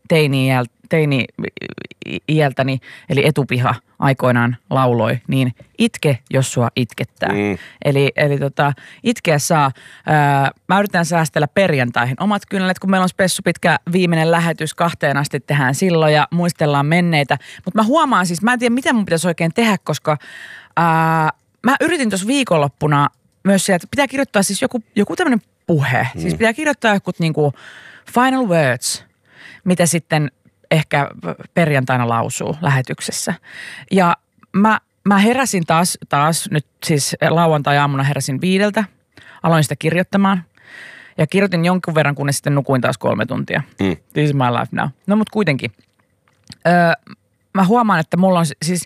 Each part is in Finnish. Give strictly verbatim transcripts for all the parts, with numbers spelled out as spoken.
teini-iältä, teini-iältäni, eli etupiha aikoinaan lauloi, niin itke, jos sua itkettää. Mm. Eli, eli tota, itkeä saa. Ää, mä yritän säästellä perjantaihin omat kynnet, kun meillä on spessu pitkä viimeinen lähetys, kahteen asti tehdään silloin ja muistellaan menneitä. Mutta mä huomaan siis, mä en tiedä mitä mun pitäisi oikein tehdä, koska ää, mä yritin tuossa viikonloppuna myös se, että pitää kirjoittaa siis joku, joku tämmöinen puhe. Mm. Siis pitää kirjoittaa joku niinku final words, mitä sitten ehkä perjantaina lausuu lähetyksessä. Ja mä, mä heräsin taas, taas nyt siis lauantai-aamuna heräsin viideltä. Aloin sitä kirjoittamaan. Ja kirjoitin jonkun verran, kunnes sitten nukuin taas kolme tuntia. Mm. This is my life now. No mut kuitenkin. Öö, mä huomaan, että mulla on siis...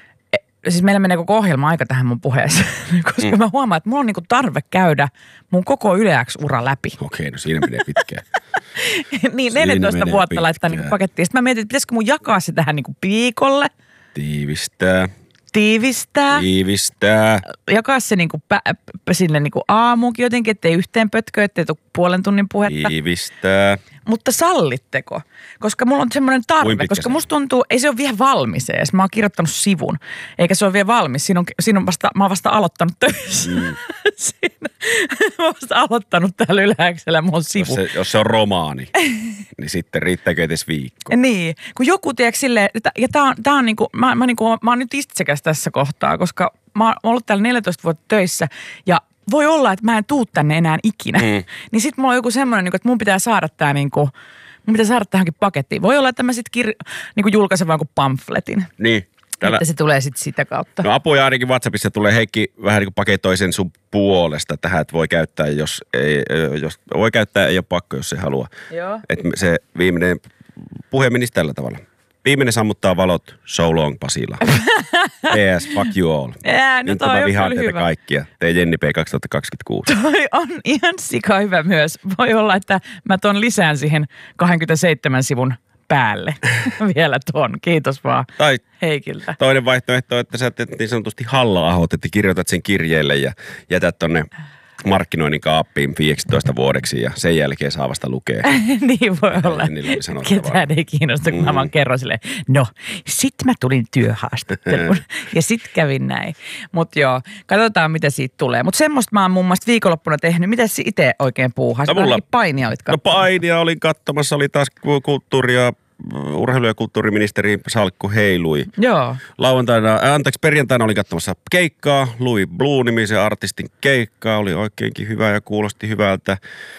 Siis meillä menee koko ohjelma aika tähän mun puheeseen, koska mm. mä huomaan, että mulla on niinku tarve käydä mun koko Yle X-ura läpi. Okei, no siinä menee pitkään. Niin, neljätoista vuotta pitkään. Laittaa niinku pakettiin. Sitten mä mietin, että pitäisikö mun jakaa se tähän niinku viikolle. Tiivistää. Tiivistää. Tiivistää. Jakaa se niinku pä, pä, sinne niinku aamuunkin jotenkin, ettei yhteen pötkö, ettei tule puolen tunnin puhetta. Tiivistää. Mutta sallitteko? Koska mulla on semmoinen tarve, koska musta tuntuu, ei se ole vielä valmis edes. Mä oon kirjoittanut sivun, eikä se ole vielä valmis. Siinä on, siinä on vasta, mä oon vasta aloittanut töissä. Mm. Siinä, mä oon vasta aloittanut täällä Yläksellä, mulla on sivu. Jos se, jos se on romaani, niin sitten riittääkö edes viikko? Niin, kun joku tiedätkö silleen, ja tää on, tää on niinku, mä, mä, niinku, mä oon nyt itsekäs tässä kohtaa, koska mä oon ollut täällä neljätoista vuotta töissä ja voi olla, että mä en tuu tänne enää ikinä. Mm. Niin sit mulla on joku semmoinen, että mun pitää saada tää niinku, mun pitää saada tähänkin pakettiin. Voi olla, että mä sit kir- niinku julkaisen vaan kuin pamfletin. Niin. Täällä... Että se tulee sit sitä kautta. No apuja ainakin WhatsAppissa tulee. Heikki vähän niin kuin paketoi sen sun puolesta tähän, että voi käyttää, jos ei, jos, voi käyttää, ei ole pakko, jos ei halua. Joo. Että se viimeinen puhe menisi tällä tavalla. Viimeinen sammuttaa valot, so long Pasila. P S, fuck you all. Jää, no nyt toi mä on vihaan kyllä teitä hyvä. kaikkia. Tee Jenni P kaksituhattakaksikymmentäkuusi. Toi on ihan sika hyvä myös. Voi olla, että mä ton lisään siihen kaksikymmentäseitsemän sivun päälle vielä ton. Kiitos vaan Tai Heikiltä. Toinen vaihtoehto on, että sä teet niin sanotusti Halla-ahot, että kirjoitat sen kirjeelle ja jätät tonne markkinoinnin kaappiin viisitoista vuodeksi ja sen jälkeen saa vasta lukea. Niin voi olla. Ketään ei kiinnosta, kun mm. mä vaan kerron silleen, no sit mä tulin työhaastatteluun ja sit kävin näin. Mut joo, katsotaan mitä siitä tulee. Mut semmoista mä oon muun muassa viikonloppuna tehnyt. Mitä sä itse oikein puuhasit? No, mulla... painia olit katsomassa. No painia olin katsomassa, oli taas kulttuuria. Urheilu- ja kulttuuriministeri Salkku heilui. Joo. Lauantaina, äh, anteeksi, perjantaina olin katsomassa keikkaa, Louis Blue-nimisen artistin keikkaa, oli oikeinkin hyvä ja kuulosti hyvältä.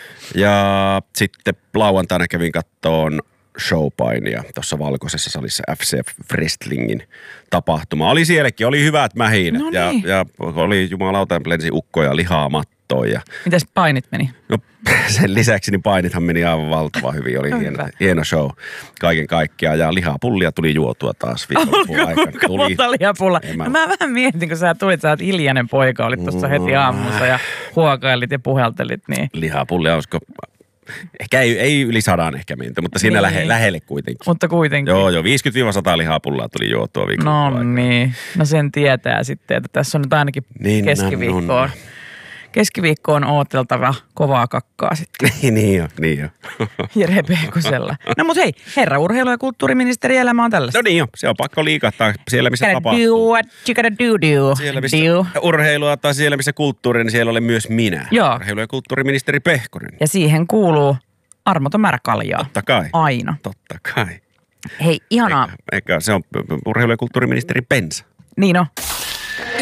Ja sitten lauantaina kävin kattoon showpainia tuossa valkoisessa salissa F C Wrestlingin tapahtuma. Oli sielläkin, oli hyvät mähinät no ja, niin. ja oli jumalauta lensi ukkoja lihaa mattoon. Ja... Mitäs painit meni? No sen lisäksi niin painithan meni aivan valtavan hyvin. Oli hieno, hieno show kaiken kaikkiaan ja lihapullia tuli juotua taas viikonloppuun aikana. Kuinka monta lihapulla? Mä... No mä vähän mietin, kun sä tulit, sä oot hiljainen poika, olit tuossa heti aamussa ja huokailit ja puheltelit. Niin. Lihapullia, olisiko... Ehkä ei, ei yli sadan ehkä menty, mutta siinä niin. lähe, lähelle kuitenkin. Mutta kuitenkin. Joo, joo, viisikymmentä sata lihapullaa tuli juotua viikonloppuun No aikana. niin, no sen tietää sitten, että tässä on nyt ainakin niin, keskiviikkoon. No, no. Keskiviikkoon ooteltava kovaa kakkaa sitten. niin jo, niin jo. Jere Pehkosella. No mut hei, herra urheilu- ja kulttuuriministeri elämä on tällaista. No niin jo, se on pakko liikahtaa siellä, missä gotta tapahtuu. do what you gotta do, do. Siellä, missä do. urheilua tai siellä, missä kulttuuri, niin siellä olen myös minä. Joo. Urheilu- ja kulttuuriministeri Pehkonen. Ja siihen kuuluu armoton määrä kaljaa. Totta kai. Aina. Totta kai. Hei, ihanaa. Eikä, eikä se on urheilu- ja kulttuuriministeri Pensa. Niin on.